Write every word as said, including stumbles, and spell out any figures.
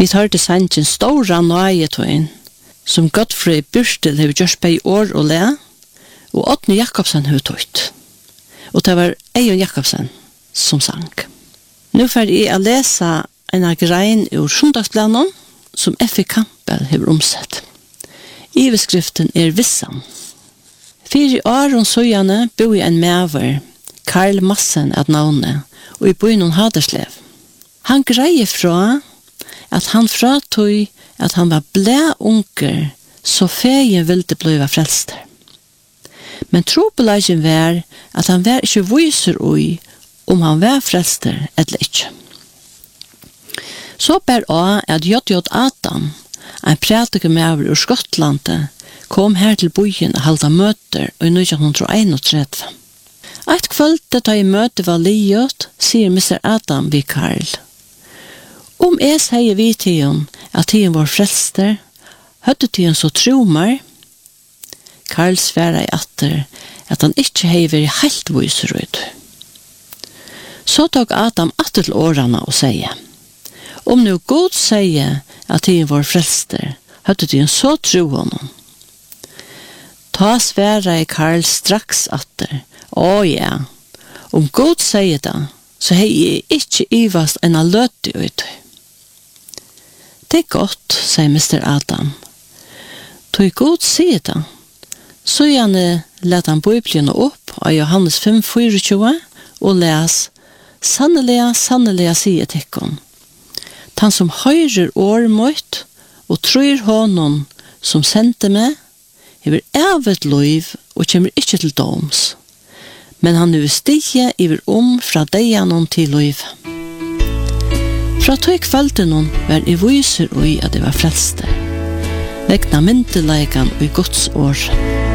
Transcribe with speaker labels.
Speaker 1: Vi tar til sannsyn stora nøyetøyen, som Godfrey Byrstel har gjort på i år og le, og Åtne Jakobsen har tøyt. Og det var Eion Jakobsen som sang. Nå får jeg å lese en grein ur sundagsplanen som F. Campbell har omsett. Iveskriften er vissan. Fire år og søgjane bor i en maver, Karl Massen at navnet, og i byen Haderslev. Han greier fra at han fratøy at han var blæ unger, så feien ville blive frelster. Men trobelagen var at han var ikke viser ui om han var frelster eller ikke. Så ber A at J J Adam, en prædikemever ur Skottlandet, kom her til byen og halda møter i nitton einogtrettivi. Et kvöld da i møte var liot, sier mister Adam vi Karl. Om jeg sier vi til hon at tiden var frelster, høtte tiden så tromar. Karl sværa i atter at han ikke hei vært helt viser ut. Så tok Adam atter til årene og sier, om nu god sier at tiden var frelster, høtte tiden så tro honom. Ta sværa i Karl straks atter, å ja, om god sier det, så hei jeg ikke ivast enn a løte ut. Det er godt, sier mister Adam. Tog god sier det. Så gjerne let han Bibelen opp av Johannes fem tjuefire og les, sannelig, sannelig sier tikkun. Han som høyrer årmøyt og tror honom som sendte meg, hever evet liv og kommer ikke til doms. Men han er stige iver om fra deianon til liv. Fra tog kvelden var i viser ui at det var frelste. Vekna myndelagan og i Guds år.